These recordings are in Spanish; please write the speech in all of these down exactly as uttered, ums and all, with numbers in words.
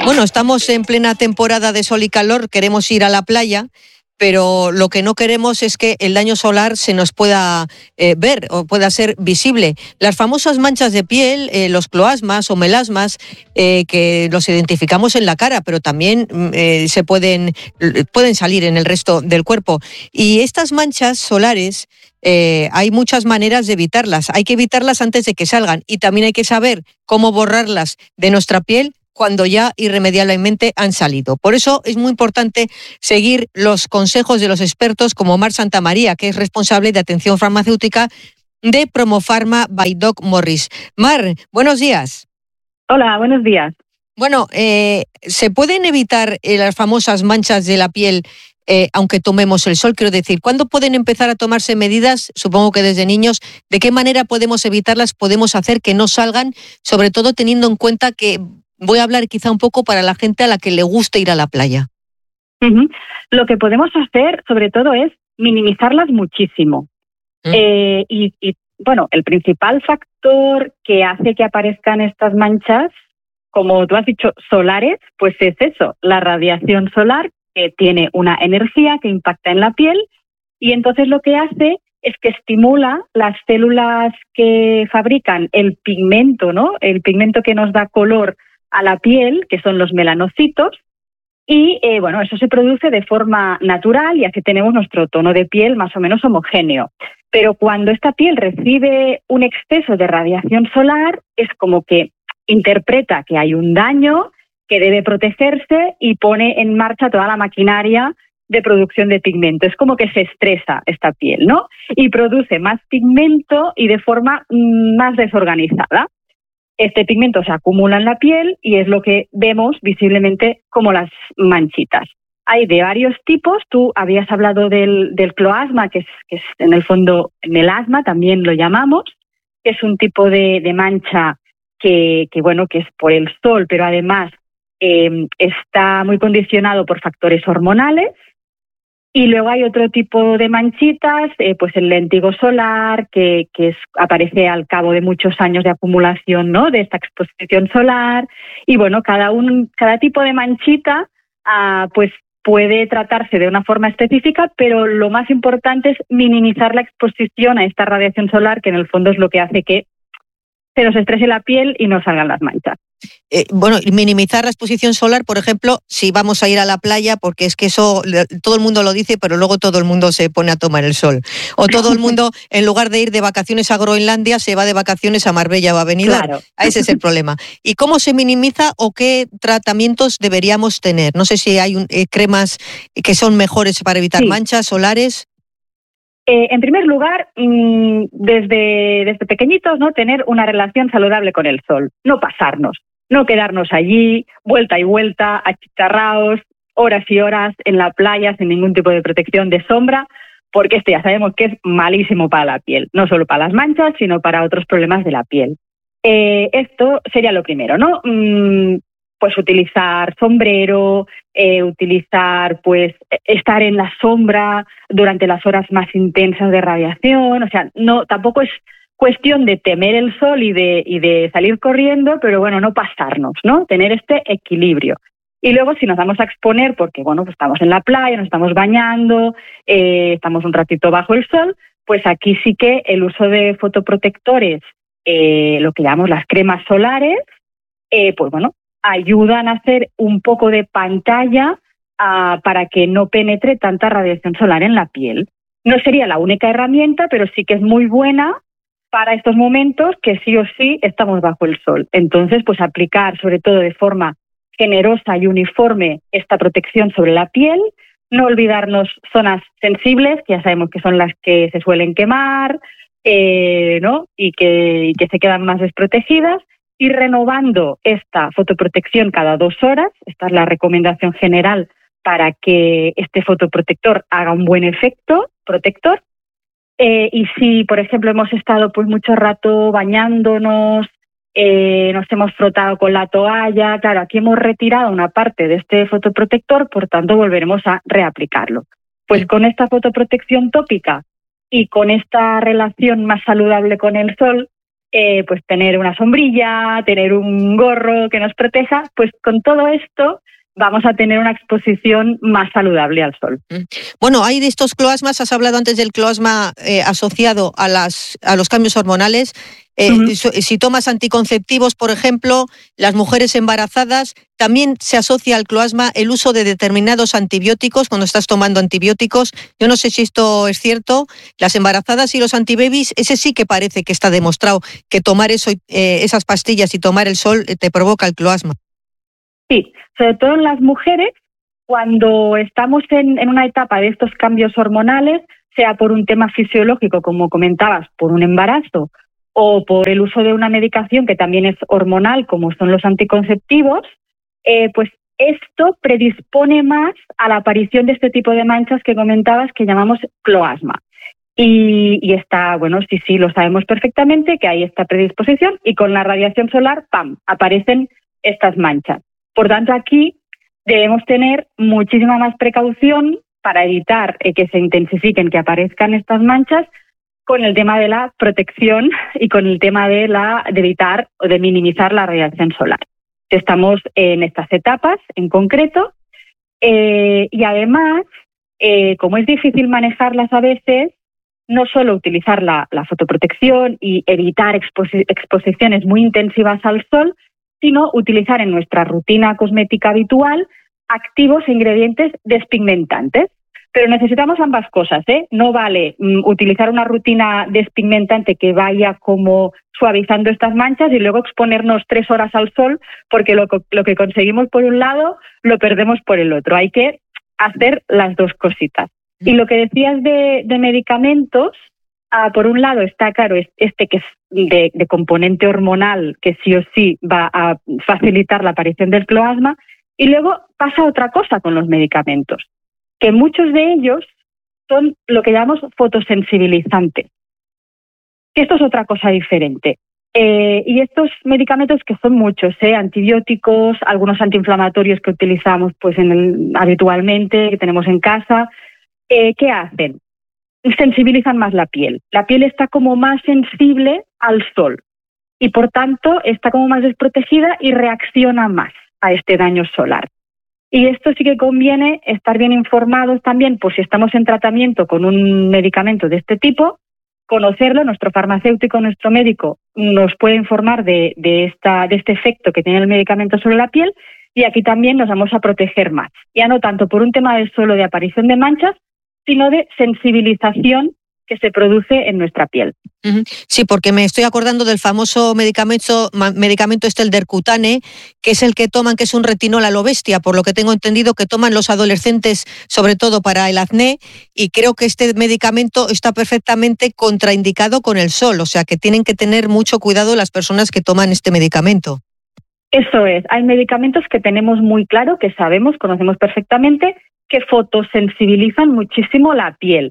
Bueno, estamos en plena temporada de sol y calor, queremos ir a la playa, pero lo que no queremos es que el daño solar se nos pueda eh, ver o pueda ser visible. Las famosas manchas de piel, eh, los cloasmas o melasmas, eh, que los identificamos en la cara, pero también eh, se pueden, pueden salir en el resto del cuerpo. Y estas manchas solares, eh, hay muchas maneras de evitarlas. Hay que evitarlas antes de que salgan y también hay que saber cómo borrarlas de nuestra piel cuando ya irremediablemente han salido. Por eso es muy importante seguir los consejos de los expertos como Mar Santamaría, que es responsable de atención farmacéutica de Promofarma by Doc Morris. Mar, buenos días. Hola, buenos días. Bueno, eh, ¿se pueden evitar eh, las famosas manchas de la piel eh, aunque tomemos el sol? Quiero decir, ¿cuándo pueden empezar a tomarse medidas? Supongo que desde niños. ¿De qué manera podemos evitarlas? ¿Podemos hacer que no salgan? Sobre todo teniendo en cuenta que voy a hablar quizá un poco para la gente a la que le guste ir a la playa. Uh-huh. Lo que podemos hacer, sobre todo, es minimizarlas muchísimo. ¿Mm? Eh, y, y, bueno, el principal factor que hace que aparezcan estas manchas, como tú has dicho, solares, pues es eso, la radiación solar, que tiene una energía que impacta en la piel, y entonces lo que hace es que estimula las células que fabrican el pigmento, ¿no? El pigmento que nos da color a la piel, que son los melanocitos, y eh, bueno, eso se produce de forma natural y así tenemos nuestro tono de piel más o menos homogéneo. Pero cuando esta piel recibe un exceso de radiación solar, es como que interpreta que hay un daño, que debe protegerse y pone en marcha toda la maquinaria de producción de pigmento. Es como que se estresa esta piel, ¿no? Y produce más pigmento y de forma mmm, más desorganizada. Este pigmento se acumula en la piel y es lo que vemos visiblemente como las manchitas. Hay de varios tipos. Tú habías hablado del, del cloasma, que es, que es en el fondo melasma, también lo llamamos, que es un tipo de, de mancha que, que, bueno, que es por el sol, pero además eh, está muy condicionado por factores hormonales. Y luego hay otro tipo de manchitas, eh, pues el léntigo solar, que, que es, aparece al cabo de muchos años de acumulación, ¿no?, de esta exposición solar. Y bueno, cada un, cada tipo de manchita ah, pues puede tratarse de una forma específica, pero lo más importante es minimizar la exposición a esta radiación solar, que en el fondo es lo que hace que se nos estrese la piel y no salgan las manchas. Eh, bueno, minimizar la exposición solar, por ejemplo, si vamos a ir a la playa, porque es que eso todo el mundo lo dice, pero luego todo el mundo se pone a tomar el sol. O todo el mundo, en lugar de ir de vacaciones a Groenlandia, se va de vacaciones a Marbella o a Benidorm. Claro. Ese es el problema. ¿Y cómo se minimiza o qué tratamientos deberíamos tener? No sé si hay un, eh, cremas que son mejores para evitar sí. manchas solares. Eh, en primer lugar, mmm, desde, desde pequeñitos, ¿no?, tener una relación saludable con el sol, no pasarnos, no quedarnos allí, vuelta y vuelta, achicharraos, horas y horas en la playa sin ningún tipo de protección de sombra, porque este ya sabemos que es malísimo para la piel, no solo para las manchas, sino para otros problemas de la piel. Eh, esto sería lo primero, ¿no? Mm, pues utilizar sombrero, eh, utilizar, pues, estar en la sombra durante las horas más intensas de radiación. O sea, no, tampoco es cuestión de temer el sol y de, y de salir corriendo, pero bueno, no pasarnos, ¿no? Tener este equilibrio. Y luego, si nos vamos a exponer, porque bueno, pues estamos en la playa, nos estamos bañando, eh, estamos un ratito bajo el sol, pues aquí sí que el uso de fotoprotectores, eh, lo que llamamos las cremas solares, eh, pues bueno, ayudan a hacer un poco de pantalla uh, para que no penetre tanta radiación solar en la piel. No sería la única herramienta, pero sí que es muy buena para estos momentos que sí o sí estamos bajo el sol. Entonces, pues aplicar sobre todo de forma generosa y uniforme esta protección sobre la piel, no olvidarnos zonas sensibles, que ya sabemos que son las que se suelen quemar, eh, ¿no?, y que, y que se quedan más desprotegidas, ir renovando esta fotoprotección cada dos horas. Esta es la recomendación general para que este fotoprotector haga un buen efecto protector. Eh, y si, por ejemplo, hemos estado pues mucho rato bañándonos, eh, nos hemos frotado con la toalla, claro, aquí hemos retirado una parte de este fotoprotector, por tanto volveremos a reaplicarlo. Pues con esta fotoprotección tópica y con esta relación más saludable con el sol, eh, pues tener una sombrilla, tener un gorro que nos proteja, pues con todo esto vamos a tener una exposición más saludable al sol. Bueno, hay de estos cloasmas, has hablado antes del cloasma eh, asociado a, las, a los cambios hormonales. Eh, uh-huh. Si tomas anticonceptivos, por ejemplo, las mujeres embarazadas, también se asocia al cloasma el uso de determinados antibióticos cuando estás tomando antibióticos. Yo no sé si esto es cierto. Las embarazadas y los antibabies, ese sí que parece que está demostrado que tomar eso, eh, esas pastillas y tomar el sol te provoca el cloasma. Sí, sobre todo en las mujeres, cuando estamos en, en una etapa de estos cambios hormonales, sea por un tema fisiológico, como comentabas, por un embarazo, o por el uso de una medicación que también es hormonal, como son los anticonceptivos, eh, pues esto predispone más a la aparición de este tipo de manchas que comentabas, que llamamos cloasma. Y, y está, bueno, sí, sí, lo sabemos perfectamente que hay esta predisposición y con la radiación solar, ¡pam!, aparecen estas manchas. Por tanto, aquí debemos tener muchísima más precaución para evitar eh, que se intensifiquen, que aparezcan estas manchas, con el tema de la protección y con el tema de, la, de evitar o de minimizar la radiación solar. Estamos en estas etapas en concreto eh, y además, eh, como es difícil manejarlas a veces, no solo utilizar la, la fotoprotección y evitar exposi- exposiciones muy intensivas al sol, sino utilizar en nuestra rutina cosmética habitual activos e ingredientes despigmentantes. Pero necesitamos ambas cosas, ¿eh? No vale mm, utilizar una rutina despigmentante que vaya como suavizando estas manchas y luego exponernos tres horas al sol, porque lo, lo que conseguimos por un lado lo perdemos por el otro. Hay que hacer las dos cositas. Y lo que decías de, de medicamentos, ah, por un lado está claro este que es de, de componente hormonal, que sí o sí va a facilitar la aparición del cloasma, y luego pasa otra cosa con los medicamentos, que muchos de ellos son lo que llamamos fotosensibilizantes. Esto es otra cosa diferente. Eh, y estos medicamentos, que son muchos, ¿eh? Antibióticos, algunos antiinflamatorios que utilizamos pues en el, habitualmente, que tenemos en casa, eh, ¿qué hacen? Sensibilizan más la piel. La piel está como más sensible al sol y por tanto está como más desprotegida y reacciona más a este daño solar. Y esto sí que conviene estar bien informados también, por si estamos en tratamiento con un medicamento de este tipo, conocerlo. Nuestro farmacéutico, nuestro médico nos puede informar de, de, esta, de este efecto que tiene el medicamento sobre la piel, y aquí también nos vamos a proteger más. Ya no tanto por un tema de solo de aparición de manchas, sino de sensibilización que se produce en nuestra piel. Sí, porque me estoy acordando del famoso medicamento, medicamento este, el Dercutane, que es el que toman, que es un retinol a lo bestia, por lo que tengo entendido que toman los adolescentes, sobre todo para el acné, y creo que este medicamento está perfectamente contraindicado con el sol, o sea que tienen que tener mucho cuidado las personas que toman este medicamento. Eso es, hay medicamentos que tenemos muy claro, que sabemos, conocemos perfectamente, que fotosensibilizan muchísimo la piel.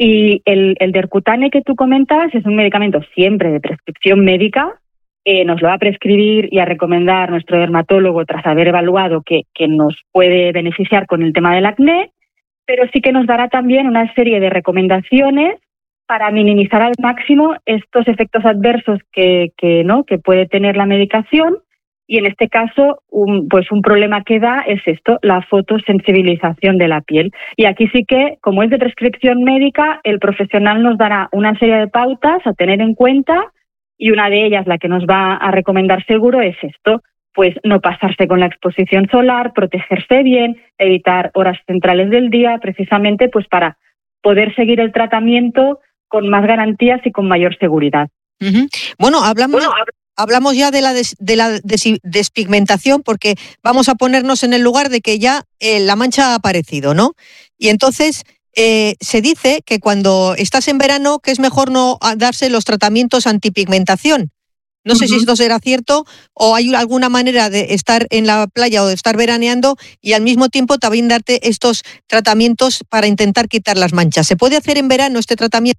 Y el, el Dercutane que tú comentas es un medicamento siempre de prescripción médica, eh, nos lo va a prescribir y a recomendar nuestro dermatólogo tras haber evaluado que, que nos puede beneficiar con el tema del acné, pero sí que nos dará también una serie de recomendaciones para minimizar al máximo estos efectos adversos que, que, ¿no? que puede tener la medicación. Y en este caso, un, pues un problema que da es esto, la fotosensibilización de la piel. Y aquí sí que, como es de prescripción médica, el profesional nos dará una serie de pautas a tener en cuenta, y una de ellas, la que nos va a recomendar seguro, es esto, pues no pasarse con la exposición solar, protegerse bien, evitar horas centrales del día, precisamente pues para poder seguir el tratamiento con más garantías y con mayor seguridad. Uh-huh. Bueno, hablamos... Bueno, hab- Hablamos ya de la, des, de la des, despigmentación, porque vamos a ponernos en el lugar de que ya eh, la mancha ha aparecido, ¿no? Y entonces eh, se dice que cuando estás en verano que es mejor no darse los tratamientos antipigmentación. No uh-huh. sé si esto será cierto, o hay alguna manera de estar en la playa o de estar veraneando y al mismo tiempo también darte estos tratamientos para intentar quitar las manchas. ¿Se puede hacer en verano este tratamiento?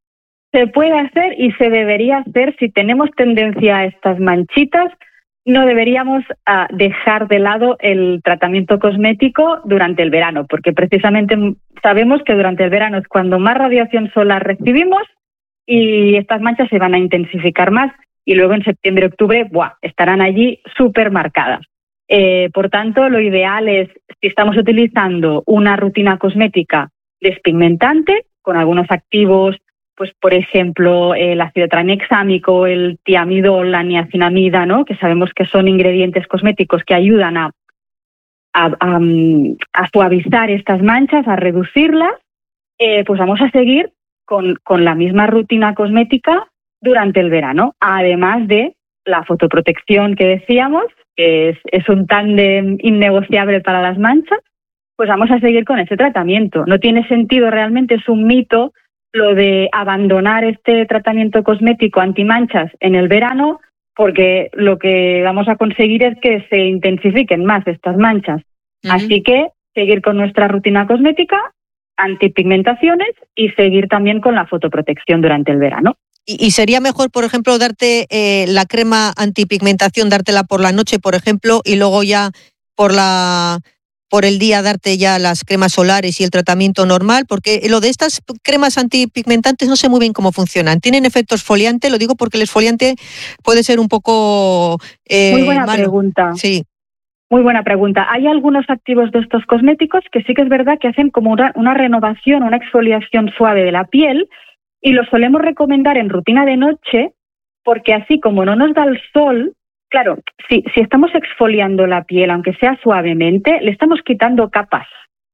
Se puede hacer y se debería hacer. Si tenemos tendencia a estas manchitas, no deberíamos uh, dejar de lado el tratamiento cosmético durante el verano, porque precisamente sabemos que durante el verano es cuando más radiación solar recibimos y estas manchas se van a intensificar más. y luego en septiembre-octubre, ¡buah!, estarán allí súper marcadas. Eh, por tanto, lo ideal es, si estamos utilizando una rutina cosmética despigmentante, con algunos activos, pues por ejemplo, el ácido tranexámico, el tiamidol, la niacinamida, ¿no?, que sabemos que son ingredientes cosméticos que ayudan a, a, a, a suavizar estas manchas, a reducirlas, eh, pues vamos a seguir con, con la misma rutina cosmética durante el verano, además de la fotoprotección que decíamos, que es, es un tándem innegociable para las manchas. Pues vamos a seguir con ese tratamiento. No tiene sentido, realmente es un mito lo de abandonar este tratamiento cosmético antimanchas en el verano, porque lo que vamos a conseguir es que se intensifiquen más estas manchas. Uh-huh. Así que seguir con nuestra rutina cosmética, antipigmentaciones, y seguir también con la fotoprotección durante el verano. ¿Y sería mejor, por ejemplo, darte eh, la crema antipigmentación, dártela por la noche, por ejemplo, y luego ya por la por el día darte ya las cremas solares y el tratamiento normal? Porque lo de estas cremas antipigmentantes no sé muy bien cómo funcionan. ¿Tienen efecto exfoliante? Lo digo porque el exfoliante puede ser un poco eh, Muy buena malo. pregunta. Sí. Muy buena pregunta. Hay algunos activos de estos cosméticos que sí que es verdad que hacen como una, una renovación, una exfoliación suave de la piel, y los solemos recomendar en rutina de noche, porque así como no nos da el sol, claro, si, si estamos exfoliando la piel, aunque sea suavemente, le estamos quitando capas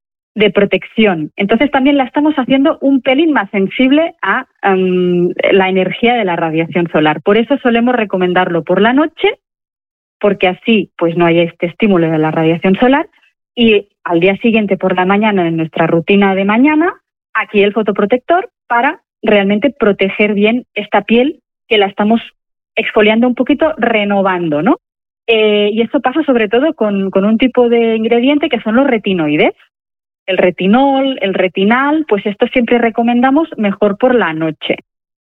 de protección. Entonces también la estamos haciendo un pelín más sensible a um, la energía de la radiación solar. Por eso solemos recomendarlo por la noche, porque así pues no hay este estímulo de la radiación solar, y al día siguiente por la mañana, en nuestra rutina de mañana, aquí el fotoprotector para realmente proteger bien esta piel que la estamos exfoliando un poquito, renovando, ¿no? Eh, y esto pasa sobre todo con, con un tipo de ingrediente que son los retinoides. El retinol, el retinal, pues esto siempre recomendamos mejor por la noche.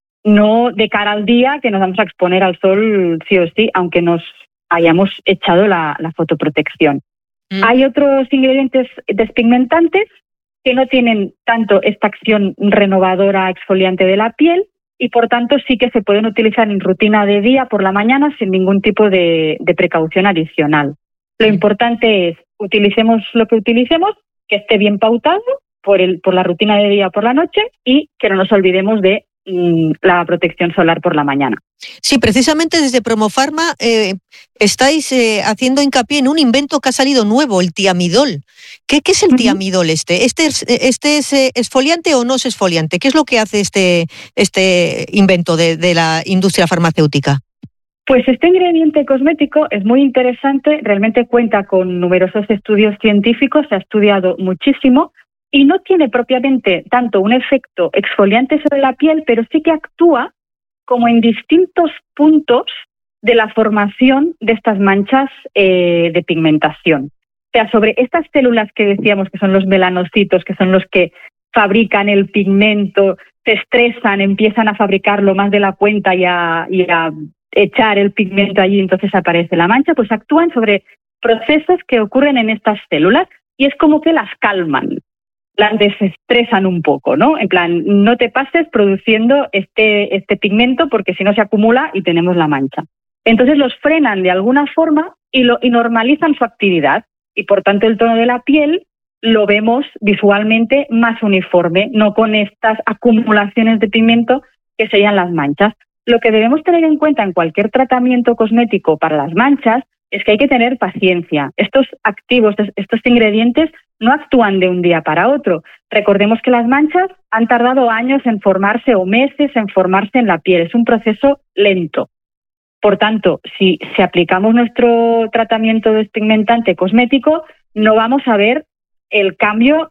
No de cara al día, que nos vamos a exponer al sol sí o sí, aunque nos hayamos echado la, la fotoprotección. Mm. Hay otros ingredientes despigmentantes que no tienen tanto esta acción renovadora exfoliante de la piel, y por tanto sí que se pueden utilizar en rutina de día por la mañana sin ningún tipo de, de precaución adicional. Lo importante es, utilicemos lo que utilicemos, que esté bien pautado por, el, por la rutina de día por la noche, y que no nos olvidemos de mmm, la protección solar por la mañana. Sí, precisamente desde Promofarma eh, estáis eh, haciendo hincapié en un invento que ha salido nuevo, el tiamidol. ¿Qué, qué es el uh-huh. tiamidol este? ¿Este es, este es eh, exfoliante o no es exfoliante? ¿Qué es lo que hace este, este invento de, de la industria farmacéutica? Pues este ingrediente cosmético es muy interesante, realmente cuenta con numerosos estudios científicos, se ha estudiado muchísimo, y no tiene propiamente tanto un efecto exfoliante sobre la piel, pero sí que actúa como en distintos puntos de la formación de estas manchas eh, de pigmentación. O sea, sobre estas células que decíamos que son los melanocitos, que son los que fabrican el pigmento, se estresan, empiezan a fabricarlo más de la cuenta y a, y a echar el pigmento allí, entonces aparece la mancha, pues actúan sobre procesos que ocurren en estas células y es como que las calman, las desestresan un poco, ¿no? En plan, no te pases produciendo este, este pigmento porque si no se acumula y tenemos la mancha. Entonces los frenan de alguna forma y, lo, y normalizan su actividad, y por tanto el tono de la piel lo vemos visualmente más uniforme, no con estas acumulaciones de pigmento que serían las manchas. Lo que debemos tener en cuenta en cualquier tratamiento cosmético para las manchas es que hay que tener paciencia. Estos activos, estos ingredientes no actúan de un día para otro. Recordemos que las manchas han tardado años en formarse o meses en formarse en la piel. Es un proceso lento. Por tanto, si, si aplicamos nuestro tratamiento despigmentante cosmético, no vamos a ver el cambio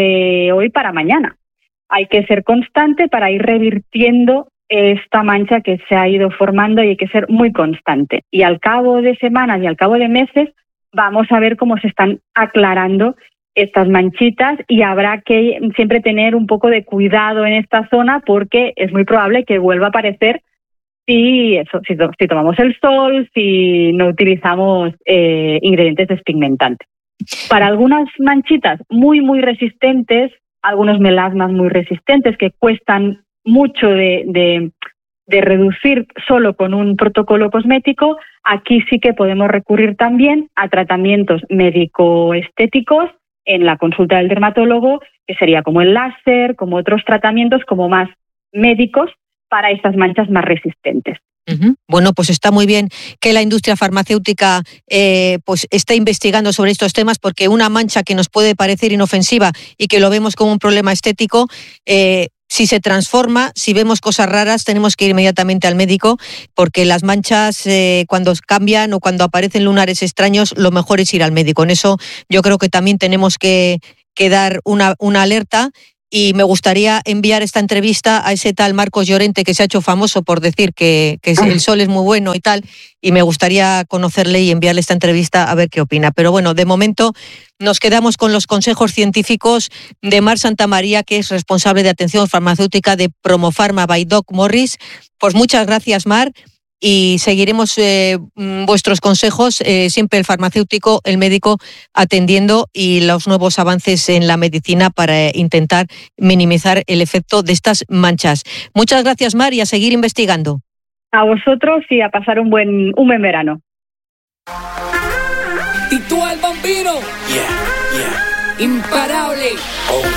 de hoy para mañana. Hay que ser constante para ir revirtiendo esta mancha que se ha ido formando, y hay que ser muy constante. Y al cabo de semanas y al cabo de meses vamos a ver cómo se están aclarando estas manchitas, y habrá que siempre tener un poco de cuidado en esta zona porque es muy probable que vuelva a aparecer si, eso, si, si tomamos el sol, si no utilizamos eh, ingredientes despigmentantes. Para algunas manchitas muy, muy resistentes, algunos melasmas muy resistentes que cuestan mucho de, de, de reducir solo con un protocolo cosmético, aquí sí que podemos recurrir también a tratamientos médico-estéticos en la consulta del dermatólogo, que sería como el láser, como otros tratamientos como más médicos para estas manchas más resistentes. Uh-huh. Bueno, pues está muy bien que la industria farmacéutica eh, pues esté investigando sobre estos temas, porque una mancha que nos puede parecer inofensiva y que lo vemos como un problema estético, eh, si se transforma, si vemos cosas raras, tenemos que ir inmediatamente al médico, porque las manchas eh, cuando cambian o cuando aparecen lunares extraños, lo mejor es ir al médico. En eso yo creo que también tenemos que, que dar una, una alerta. Y me gustaría enviar esta entrevista a ese tal Marcos Llorente, que se ha hecho famoso por decir que, que el sol es muy bueno y tal, y me gustaría conocerle y enviarle esta entrevista a ver qué opina. Pero bueno, de momento nos quedamos con los consejos científicos de Mar Santamaría, que es responsable de atención farmacéutica de Promofarma by Doc Morris. Pues muchas gracias, Mar. Y seguiremos eh, vuestros consejos, eh, siempre el farmacéutico, el médico atendiendo, y los nuevos avances en la medicina para intentar minimizar el efecto de estas manchas. Muchas gracias, Mar, y a seguir investigando. A vosotros y a pasar un buen, un buen verano. ¿Y tú, al vampiro? Yeah, yeah. Imparable. Oh.